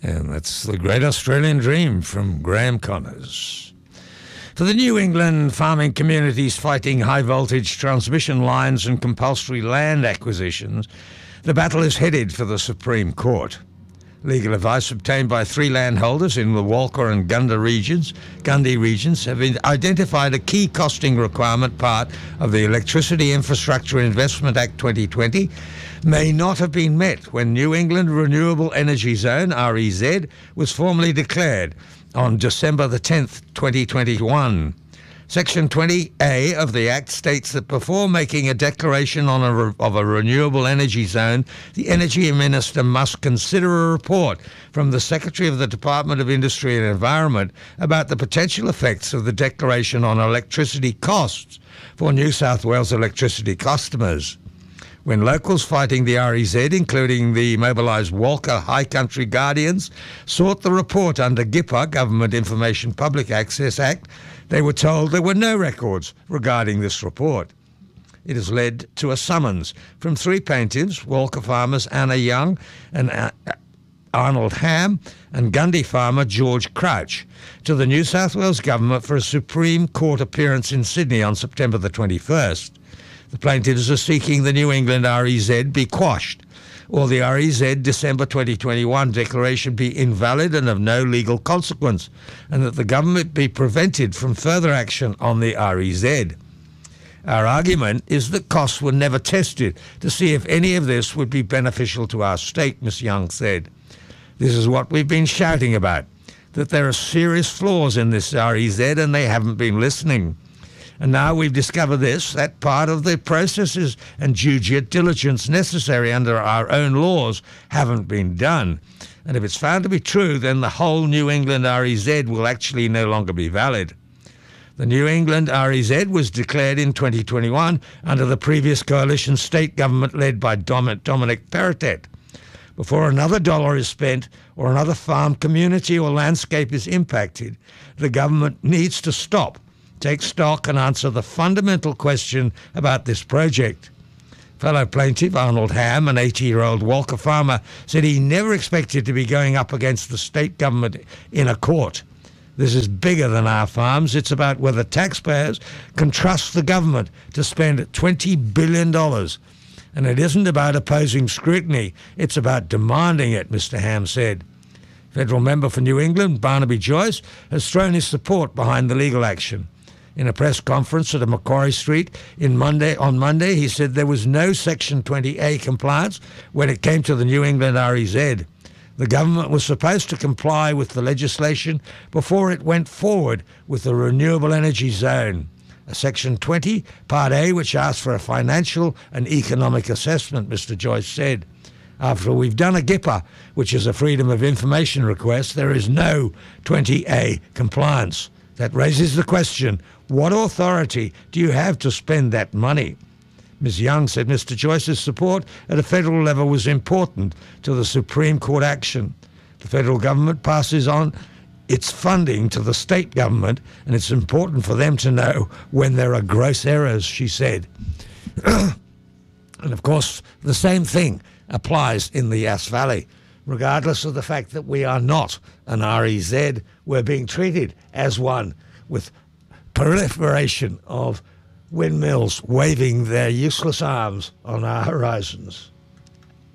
And that's the Great Australian Dream from Graham Connors. For the New England farming communities fighting high-voltage transmission lines and compulsory land acquisitions, the battle is headed for the Supreme Court. Legal advice obtained by 3 landholders in the Walker and Gundy regions have identified a key costing requirement part of the Electricity Infrastructure Investment Act 2020 may not have been met when New England Renewable Energy Zone, REZ, was formally declared on December the 10th, 2021. Section 20A of the Act states that before making a declaration of a renewable energy zone, the Energy Minister must consider a report from the Secretary of the Department of Industry and Environment about the potential effects of the declaration on electricity costs for New South Wales electricity customers. When locals fighting the REZ, including the mobilised Walker High Country Guardians, sought the report under GIPA, Government Information Public Access Act, they were told there were no records regarding this report. It has led to a summons from 3 plaintiffs, Walker farmers Anna Young and Arnold Ham, and Gundy farmer George Crouch, to the New South Wales Government for a Supreme Court appearance in Sydney on September the 21st. The plaintiffs are seeking the New England REZ be quashed, or the REZ December 2021 declaration be invalid and of no legal consequence, and that the government be prevented from further action on the REZ. Our argument is that costs were never tested to see if any of this would be beneficial to our state, Ms Young said. This is what we've been shouting about, that there are serious flaws in this REZ and they haven't been listening. And now we've discovered this, that part of the processes and due diligence necessary under our own laws haven't been done. And if it's found to be true, then the whole New England REZ will actually no longer be valid. The New England REZ was declared in 2021 under the previous coalition state government led by Dominic Perrottet. Before another dollar is spent or another farm community or landscape is impacted, the government needs to stop, take stock and answer the fundamental question about this project. Fellow plaintiff Arnold Ham, an 80-year-old Walker farmer, said he never expected to be going up against the state government in a court. This is bigger than our farms. It's about whether taxpayers can trust the government to spend $20 billion. And it isn't about opposing scrutiny. It's about demanding it, Mr Ham said. Federal member for New England, Barnaby Joyce, has thrown his support behind the legal action. In a press conference at Macquarie Street on Monday, he said there was no Section 20A compliance when it came to the New England REZ. The government was supposed to comply with the legislation before it went forward with the Renewable Energy Zone, a Section 20, Part A, which asked for a financial and economic assessment, Mr Joyce said. After we've done a GIPA, which is a Freedom of Information request, there is no 20A compliance. That raises the question, what authority do you have to spend that money? Ms Young said Mr Joyce's support at a federal level was important to the Supreme Court action. The federal government passes on its funding to the state government, and it's important for them to know when there are gross errors, she said. And of course, the same thing applies in the Yass Valley. Regardless of the fact that we are not an REZ, we're being treated as one, with proliferation of windmills waving their useless arms on our horizons.